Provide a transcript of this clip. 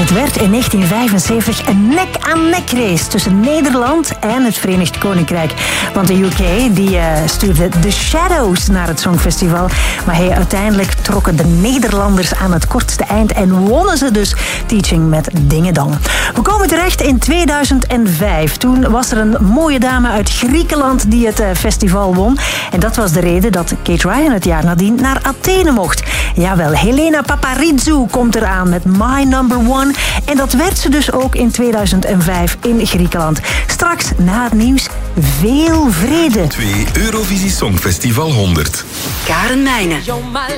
Het werd in 1975 een nek-aan-nek race tussen Nederland en het Verenigd Koninkrijk. Want de UK die stuurde The Shadows naar het Songfestival. Maar uiteindelijk trokken de Nederlanders aan het kortste eind en wonnen ze dus Teaching met Dingedong. We komen terecht in 2005. Toen was er een mooie dame uit Griekenland die het festival won. En dat was de reden dat Kate Ryan het jaar nadien naar Athene mocht. Jawel, Helena Paparizou komt eraan met My Number One. En dat werd ze dus ook in 2005 in Griekenland. Straks na het nieuws veel vrede. 2 Eurovisie Songfestival 100. Karen Mijnen.